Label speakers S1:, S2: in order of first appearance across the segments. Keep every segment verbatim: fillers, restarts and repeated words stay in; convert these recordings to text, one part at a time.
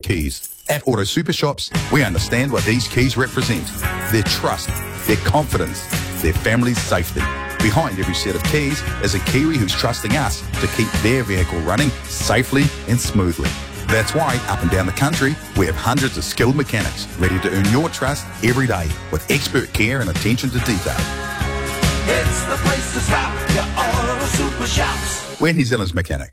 S1: keys. At Auto Super Shops, we understand what these keys represent. Their trust, their confidence, their family's safety. Behind every set of keys is a Kiwi who's trusting us to keep their vehicle running safely and smoothly. That's why, up and down the country, we have hundreds of skilled mechanics ready to earn your trust every day with expert care and attention to detail.
S2: It's the place to stop, your Auto Super Shops.
S1: We're New Zealand's mechanic.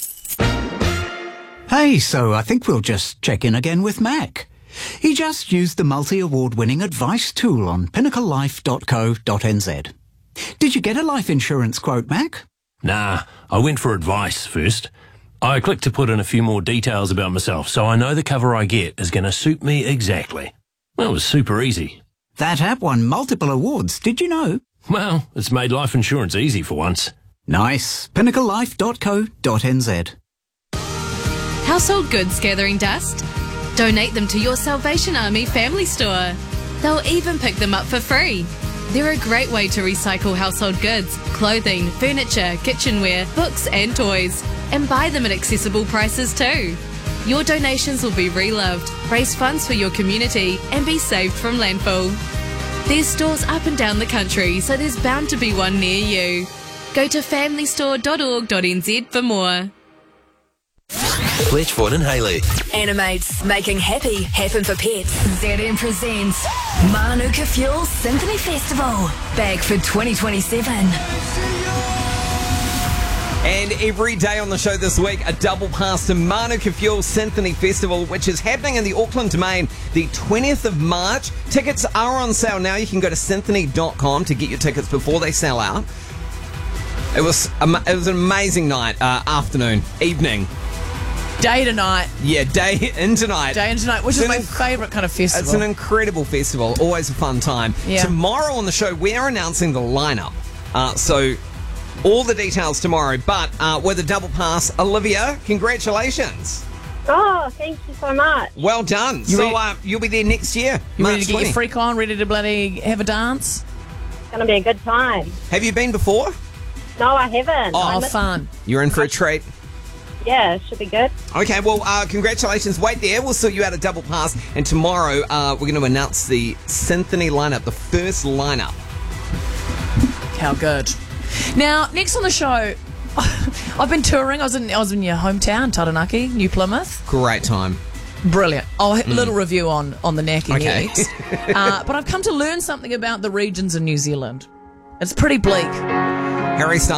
S3: Hey, so I think we'll just check in again with Mac. He just used the multi-award winning advice tool on pinnacle life dot co dot n z. Did you get a life insurance quote, Mac?
S4: Nah, I went for advice first. I clicked to put in a few more details about myself so I know the cover I get is going to suit me exactly. Well, it was super easy.
S3: That app won multiple awards, did you know?
S4: Well, it's made life insurance easy for once.
S3: Nice. pinnacle life dot co dot n z.
S5: Household goods gathering dust? Donate them to your Salvation Army family store. They'll even pick them up for free. They're a great way to recycle household goods, clothing, furniture, kitchenware, books and toys, and buy them at accessible prices too. Your donations will be reloved, raise funds for your community, and be saved from landfill. There's stores up and down the country, so there's bound to be one near you. Go to family store dot org dot n z for more.
S6: Fletchford and Haley.
S7: Animates making happy happen for pets. Z M presents Manuka Fuel Symphony Festival. Back for twenty twenty-seven.
S8: And every day on the show this week, a double pass to Manuka Fuel Symphony Festival, which is happening in the Auckland Domain the twentieth of March. Tickets are on sale now. You can go to symphony dot com to get your tickets before they sell out. It was, it was an amazing night, uh, afternoon, evening.
S9: Day to night.
S8: Yeah, day into night.
S9: Day into night, which
S8: It's
S9: is my
S8: an-
S9: favourite kind of festival.
S8: It's an incredible festival. Always a fun time.
S9: Yeah.
S8: Tomorrow on the show, we are announcing the lineup. Uh, so, all the details tomorrow. But uh, with a double pass, Olivia, congratulations.
S10: Oh, thank you so much.
S8: Well done.
S9: You
S8: so,
S9: ready-
S8: uh, you'll be there next year.
S9: You
S8: March
S9: ready to get
S8: twentieth.
S9: your freak on, ready to bloody have a dance?
S10: It's going to be a good time.
S8: Have you been before?
S10: No, I haven't.
S8: Oh,
S10: I
S9: Oh,
S10: miss-
S9: fun.
S8: You're in for a treat.
S10: Yeah, it should be good.
S8: Okay, well, uh, congratulations. Wait there. We'll sort you out a double pass. And tomorrow, uh, we're going to announce the Symphony lineup, the first lineup.
S9: How good. Now, next on the show, I've been touring. I was in I was in your hometown, Taranaki, New Plymouth.
S8: Great time.
S9: Brilliant. Oh, a little review on, on the Naki
S8: Okay.
S9: next. uh, but I've come to learn something about the regions in New Zealand. It's pretty bleak.
S8: Harry Styles.